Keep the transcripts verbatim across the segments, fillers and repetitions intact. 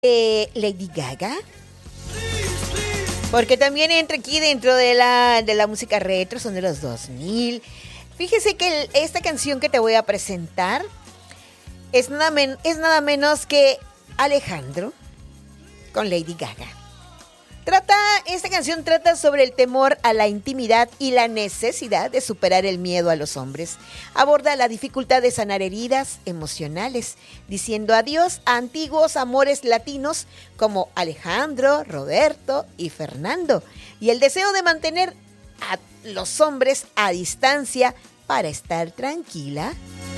Eh, Lady Gaga. Porque también entra aquí dentro de la, de la música retro, son de los dos mil. Fíjese que el, esta canción que te voy a presentar es nada, men, es nada menos que Alejandro con Lady Gaga. Trata, esta canción trata sobre el temor a la intimidad y la necesidad de superar el miedo a los hombres. Aborda la dificultad de sanar heridas emocionales, diciendo adiós a antiguos amores latinos como Alejandro, Roberto y Fernando, y el deseo de mantener a los hombres a distancia para estar tranquila.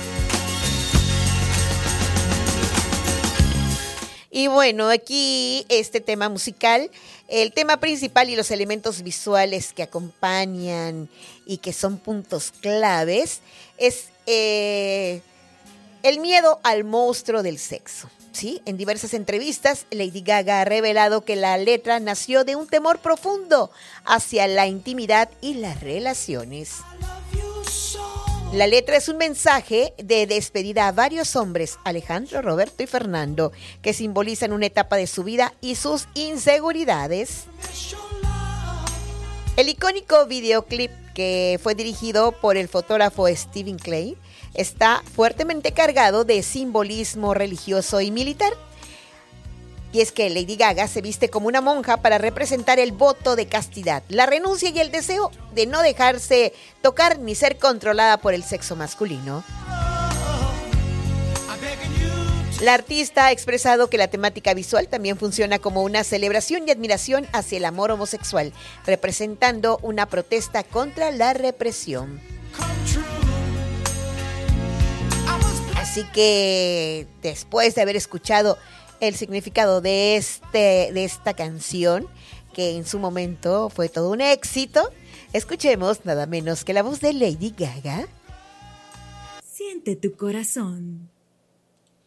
Y bueno, aquí este tema musical, el tema principal y los elementos visuales que acompañan y que son puntos claves es eh, el miedo al monstruo del sexo. ¿Sí? En diversas entrevistas, Lady Gaga ha revelado que la letra nació de un temor profundo hacia la intimidad y las relaciones. La letra es un mensaje de despedida a varios hombres, Alejandro, Roberto y Fernando, que simbolizan una etapa de su vida y sus inseguridades. El icónico videoclip, que fue dirigido por el fotógrafo Stephen Klein, está fuertemente cargado de simbolismo religioso y militar. Y es que Lady Gaga se viste como una monja para representar el voto de castidad, la renuncia y el deseo de no dejarse tocar ni ser controlada por el sexo masculino. La artista ha expresado que la temática visual también funciona como una celebración y admiración hacia el amor homosexual, representando una protesta contra la represión. Así que después de haber escuchado el significado de, este, de esta canción, que en su momento fue todo un éxito, escuchemos nada menos que la voz de Lady Gaga. Siente tu corazón.